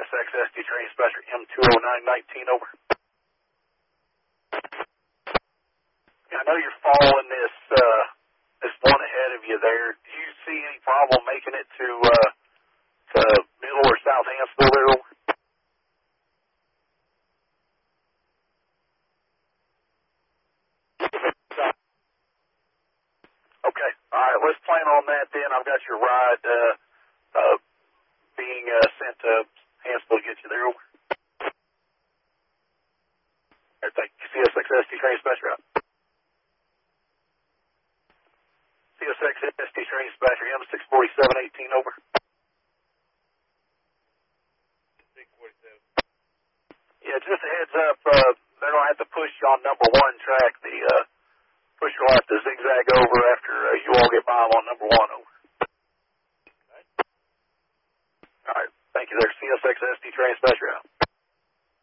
CSX SD Training Special M20919, over. I know you're following this one ahead of you there. Do you see any problem making it to Middle or South Hansville there, over? Okay. All right. Let's plan on that then. I've got your ride being sent to Hansville to get you there, over. All right, thank you. CSX SD Training Special out. CSX SD Training Special M64718, over. 647. Yeah, just a heads up. They're going to have to push you on number 1 track. The pusher will have to zigzag over after you all get by them on number 1, over. All right. Thank you there. CSX SD Training Special out.